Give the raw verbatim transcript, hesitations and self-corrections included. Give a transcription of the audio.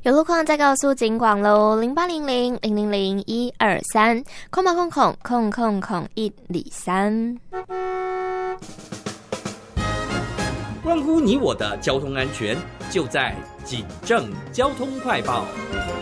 有路况再告诉警广喽，零八零零零零零一二三，空八空空空空空一里三。 关乎你我的交通安全，就在警政交通快报。